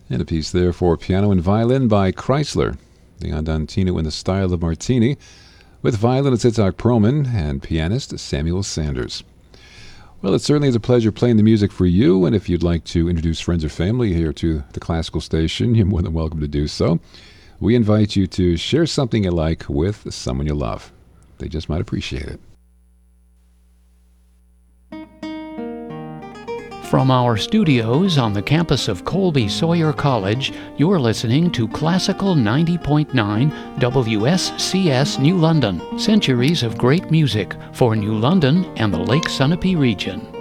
And a piece there for piano and violin by Chrysler, the Andantino in the style of Martini, with violinist Itzhak Perlman and pianist Samuel Sanders. Well, it certainly is a pleasure playing the music for you, and if you'd like to introduce friends or family here to the classical station, you're more than welcome to do so. We invite you to share something you like with someone you love. They just might appreciate it. From our studios on the campus of Colby Sawyer College, you're listening to Classical 90.9 WSCS New London. Centuries of great music for New London and the Lake Sunapee region.